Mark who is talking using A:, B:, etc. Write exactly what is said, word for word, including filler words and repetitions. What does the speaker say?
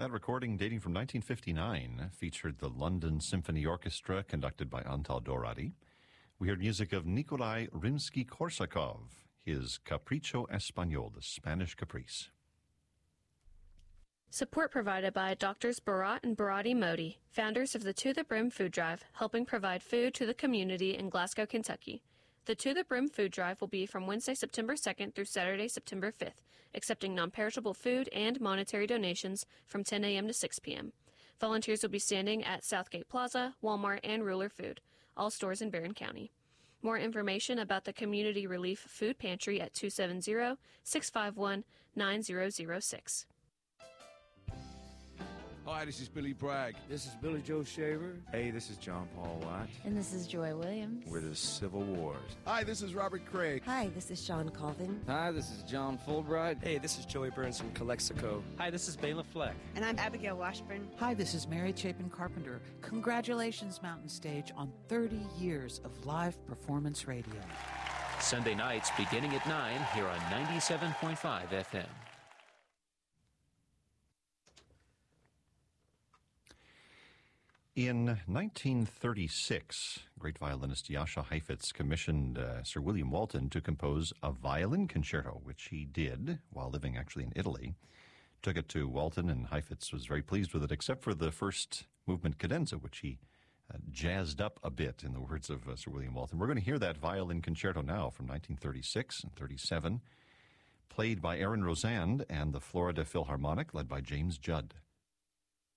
A: That recording, dating from nineteen fifty-nine, featured the London Symphony Orchestra, conducted by Antal Dorady. We heard music of Nikolai Rimsky-Korsakov, his Capricho Español, the Spanish Caprice.
B: Support provided by Doctors Barat and Barati Modi, founders of the To the Brim Food Drive, helping provide food to the community in Glasgow, Kentucky. The To the Brim Food Drive will be from Wednesday, September second through Saturday, September fifth, accepting non-perishable food and monetary donations from ten a.m. to six p.m. Volunteers will be standing at Southgate Plaza, Walmart, and Ruler Food, all stores in Barron County. More information about the Community Relief Food Pantry at two seven zero, six five one, nine zero zero six.
C: Hi, this is Billy Bragg.
D: This is Billy Joe Shaver.
E: Hey, this is John Paul White.
F: And this is Joy Williams.
E: We're the Civil Wars.
C: Hi, this is Robert Craig.
G: Hi, this is Sean Colvin.
H: Hi, this is John Fulbright.
I: Hey, this is Joey Burns from Calexico.
J: Hi, this is Bela Fleck.
K: And I'm Abigail Washburn.
L: Hi, this is Mary Chapin Carpenter. Congratulations, Mountain Stage, on thirty years of live performance radio.
M: Sunday nights beginning at nine here on ninety-seven point five F M.
A: In nineteen thirty-six, great violinist Jascha Heifetz commissioned uh, Sir William Walton to compose a violin concerto, which he did while living actually in Italy. Took it to Walton, and Heifetz was very pleased with it, except for the first movement cadenza, which he uh, jazzed up a bit, in the words of uh, Sir William Walton. We're going to hear that violin concerto now from nineteen thirty-six and thirty-seven, played by Aaron Rosand and the Florida Philharmonic, led by James Judd.